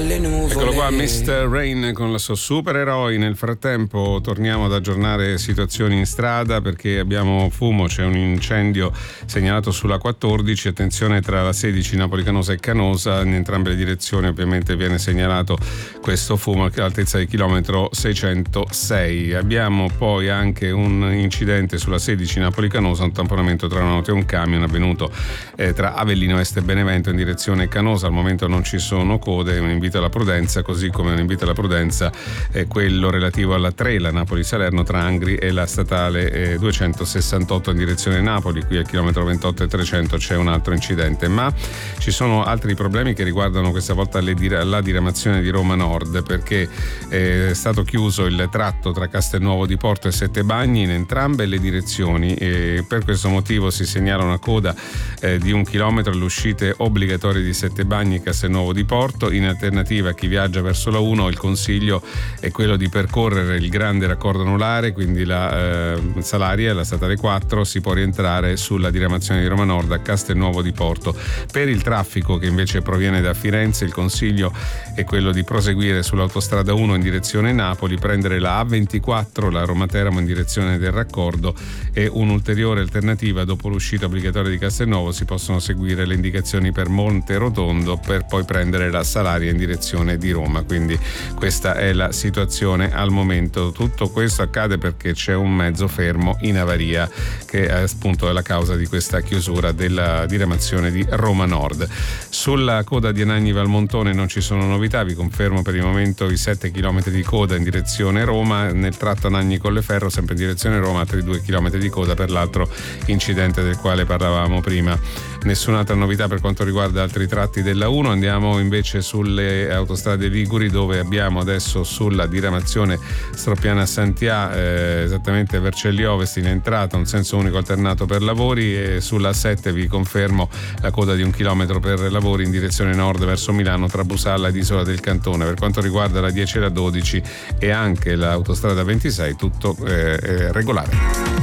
dalle nuvole. Eccolo qua, Mr. Rain con la sua supereroi. Nel frattempo torniamo ad aggiornare situazioni in strada perché abbiamo fumo, c'è un incendio segnalato sulla 14, attenzione tra la 16 Napoli Canosa e Canosa, in entrambe le direzioni ovviamente viene segnalato questo fumo all'altezza del chilometro 606. Abbiamo poi anche un incidente sulla 16 Napoli Canosa, un tamponamento tra una moto e un camion avvenuto tra Avellino Est e Benevento in direzione Canosa. Al momento non ci sono code, un invito alla prudenza, così come un invito alla prudenza è quello relativo alla Trela Napoli-Salerno tra Angri e la statale 268 in direzione Napoli. Qui al chilometro 28 e 300 c'è un altro incidente, ma ci sono altri problemi che riguardano questa volta la diramazione di Roma Nord, perché è stato chiuso il tratto tra Castelnuovo di Porto e Settebagni in entrambe le direzioni e per questo motivo si segnala una coda di 1 chilometro alle uscite obbligatorie di Settebagni e Castelnuovo di Porto. In alternativa a chi viaggia verso la 1 il consiglio è quello di percorrere il grande raccordo anulare, quindi la Salaria, la statale 4, si può rientrare sulla diramazione di Roma Nord a Castelnuovo di Porto. Per il traffico che invece proviene da Firenze il consiglio è quello di proseguire sull'autostrada 1 in direzione Napoli, prendere la A24, la Roma Teramo in direzione del raccordo e un'ulteriore alternativa dopo l'uscita obbligatoria di Castelnuovo si possono seguire le indicazioni per Monte Rotondo per poi prendere la Salaria in direzione di Roma. Quindi questa è la situazione al momento. Tutto questo accade perché c'è un mezzo fermo in avaria che appunto è la causa di questa chiusura della diramazione di Roma Nord. Sulla coda di Anagni Valmontone non ci sono novità, vi confermo per il momento i 7 km di coda in direzione Roma. Nel tratto Anagni Colleferro sempre in direzione Roma altri 2 km di coda per l'altro incidente del quale parlavamo prima. Nessun'altra novità per quanto riguarda altri tratti della 1. Andiamo invece sulle autostrade liguri, dove abbiamo adesso sulla diramazione Stroppiana Santià esattamente Vercelli Ovest in entrata un senso unico alternato per lavori, e sulla 7 vi confermo la coda di 1 chilometro per lavori in direzione nord verso Milano tra Busalla ed Isola del Cantone. Per quanto riguarda la 10 e la 12 e anche l'autostrada 26 tutto regolare.